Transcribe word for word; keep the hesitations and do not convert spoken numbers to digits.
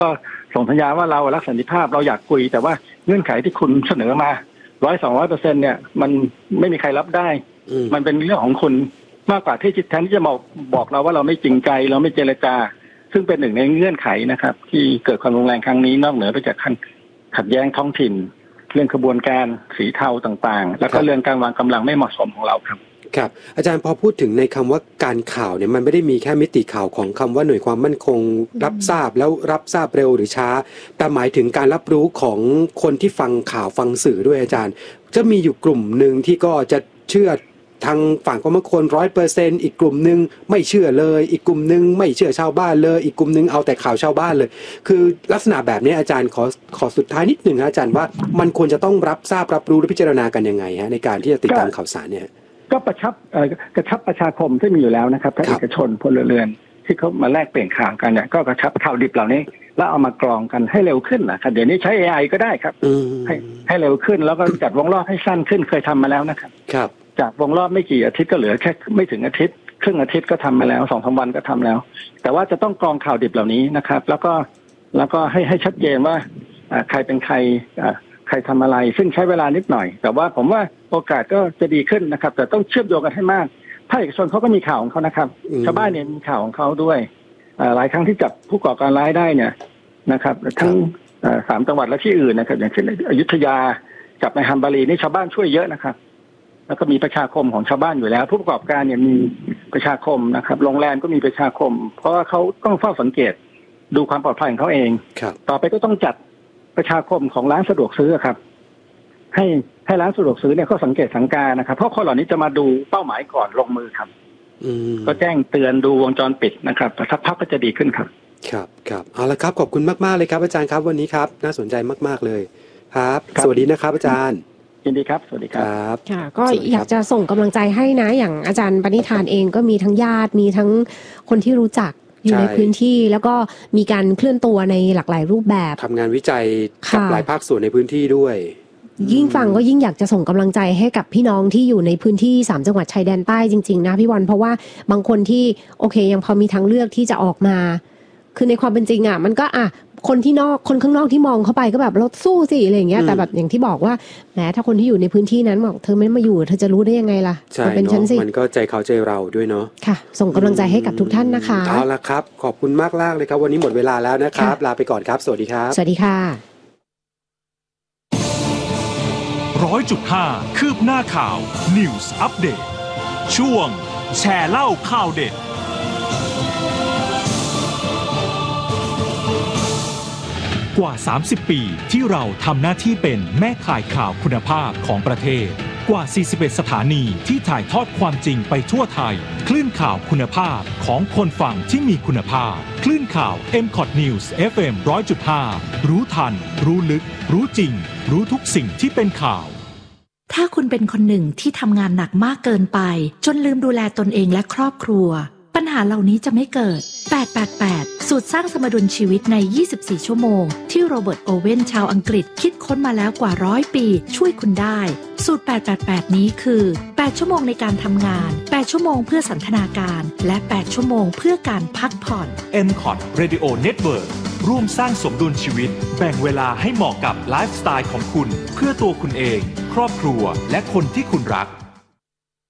ก็ส่งสัญญาว่าเรารักสันติภาพเราอยากคุยแต่ว่าเงื่อนไขที่คุณเสนอมาร้อยสองร้อยเปอร์เซ็นต์เนี่ยมันไม่มีใครรับได้มันเป็นเรื่องของคุณมากกว่าที่แทนที่จะบอกบอกเราว่าเราไม่จริงใจเราไม่เจรจาซึ่งเป็นหนึ่งในเงื่อนไขนะครับที่เกิดความรุนแรงครั้งนี้นอกเหนือไปจากขัดแย้งท้องถิ่นเรื่องกระบวนการสีเทาต่างๆแล้วก็เรื่องการวางกำลังไม่เหมาะสมของเราครับครับอาจารย์พอพูดถึงในคำว่าการข่าวเนี่ยมันไม่ได้มีแค่มิติข่าวของคำว่าหน่วยความมั่นคงรับทราบแล้วรับทราบเร็วหรือช้าแต่หมายถึงการรับรู้ของคนที่ฟังข่าวฟังสื่อด้วยอาจารย์จะมีอยู่กลุ่มหนึ่งที่ก็จะเชื่อทางฝั่งความมั่นคงร้อยเปอร์เซ็นต์อีกกลุ่มนึงไม่เชื่อเลยอีกกลุ่มนึงไม่เชื่อชาวบ้านเลยอีกกลุ่มนึงเอาแต่ข่าวชาวบ้านเลยคือลักษณะแบบนี้อาจารย์ขอขอสุดท้ายนิดหนึ่งนะอาจารย์ว่ามันควรจะต้องรับทราบรับรู้และพิจารณากันยังไงฮะในการที่จะติดตามข่าวสารเนี่ยก็ประชับกระชับประชาคมที่มีอยู่แล้วนะครับทั้งเอกชนพลเรือนที่เขามาแลกเปลี่ยนข่าวกันเนี่ยก็กระชับข่าวดิบเหล่านี้แล้วเอามากรองกันให้เร็วขึ้นนะครับเดี๋ยวนี้ใช้ เอ ไอ ก็ได้ครับให้ให้เร็วขึ้นแล้วก็จัดวงรอบให้สั้นขึ้นเคยทำมาแล้วนะครับครับจากวงรอบไม่กี่อาทิตย์ก็เหลือแค่ไม่ถึงอาทิตย์ครึ่งอาทิตย์ก็ทำมาแล้วสองสามวันก็ทำแล้วแต่ว่าจะต้องกรองข่าวดิบเหล่านี้นะครับแล้วก็แล้วก็ให้ให้ชัดเจนว่าใครเป็นใครใครทำอะไรซึ่งใช้เวลานิดหน่อยแต่ว่าผมว่าโอกาสก็จะดีขึ้นนะครับแต่ต้องเชื่อมโยงกันให้มากภาคเอกชนเขาก็มีข่าวของเขานะครับชาวบ้านเนี่ยมีข่าวของเขาด้วยหลายครั้งที่จับผู้ก่อการร้ายได้เนี่ยนะครับทั้งสามจังหวัดและที่อื่นนะครับอย่างเช่นอยุธยาจับในฮัมบารีนี่ชาวบ้านช่วยเยอะนะครับแล้วก็มีประชาคมของชาวบ้านอยู่แล้วผู้ประกอบการเนี่ยมีประชาคมนะครับโรงแรมก็มีประชาคมเพราะว่าเขาต้องเฝ้าสังเกตดูความปลอดภัยของเขาเองต่อไปก็ต้องจัดประชาคมของร้านสะดวกซื้อครับให้ให้ร้านสะดวกซื้อเนี่ยเขาสังเกตสังกานะครับเพราะคนเหล่านี้จะมาดูเป้าหมายก่อนลงมือครับก็แจ้งเตือนดูวงจรปิดนะครับสักพักก็จะดีขึ้นครับครับครับเอาละครับขอบคุณมากๆเลยครับอาจารย์ครับวันนี้ครับน่าสนใจมากๆเลยครับสวัสดีนะครับอาจารย์ยินดีครับสวัสดีครับค่ะก็อยากจะส่งกำลังใจให้นะอย่างอาจารย์ปณิธานเองก็มีทั้งญาติมีทั้งคนที่รู้จักอยู่ในพื้นที่แล้วก็มีการเคลื่อนตัวในหลากหลายรูปแบบทำงานวิจัยกับหลายภาคส่วนในพื้นที่ด้วยยิ่งฟังก็ยิ่งอยากจะส่งกำลังใจให้กับพี่น้องที่อยู่ในพื้นที่สามจังหวัดชายแดนใต้จริงๆนะพี่วันเพราะว่าบางคนที่โอเคยังพอมีทางเลือกที่จะออกมาคือในความเป็นจริงอ่ะมันก็อ่ะคนที่นอกคนข้างนอกที่มองเข้าไปก็แบบเราสู้สิอะไรอย่างเงี้ยแต่แบบอย่างที่บอกว่าแหมถ้าคนที่อยู่ในพื้นที่นั้นบอกเธอไม่มาอยู่เธอจะรู้ได้ยังไงล่ะมันเป็นชั้นสิมันก็ใจเขาใจเราด้วยเนาะค่ะส่งกำลังใจให้กับทุกท่านนะคะเอาละครับขอบคุณมากมากเลยครับวันนี้หมดเวลาแล้วนะครับลาไปก่อนครับสวัสดีครับสวัสดีค่ะร้อยจุดห้าคืบหน้าข่าว News Update ช่วงแชร์เล่าข่าวเด็ดกว่าสามสิบปีที่เราทำหน้าที่เป็นแม่ข่ายข่าวคุณภาพของประเทศกว่าสี่สิบเอ็ดสถานีที่ถ่ายทอดความจริงไปทั่วไทยคลื่นข่าวคุณภาพของคนฟังที่มีคุณภาพคลื่นข่าว เอ็ม คอท News เอฟ เอ็ม หนึ่งร้อยจุดห้า รู้ทันรู้ลึกรู้จริงรู้ทุกสิ่งที่เป็นข่าวถ้าคุณเป็นคนหนึ่งที่ทำงานหนักมากเกินไปจนลืมดูแลตนเองและครอบครัวปัญหาเหล่านี้จะไม่เกิดแปด แปด แปดสูตรสร้างสมดุลชีวิตในยี่สิบสี่ชั่วโมงที่โรเบิร์ตโอเว่นชาวอังกฤษคิดค้นมาแล้วกว่าร้อยปีช่วยคุณได้สูตรแปด แปด แปดนี้คือแปดชั่วโมงในการทำงานแปดชั่วโมงเพื่อสันทนาการและแปดชั่วโมงเพื่อการพักผ่อนเอ็ม คอท Radio Network ร่วมสร้างสมดุลชีวิตแบ่งเวลาให้เหมาะกับไลฟ์สไตล์ของคุณเพื่อตัวคุณเองครอบครัวและคนที่คุณรัก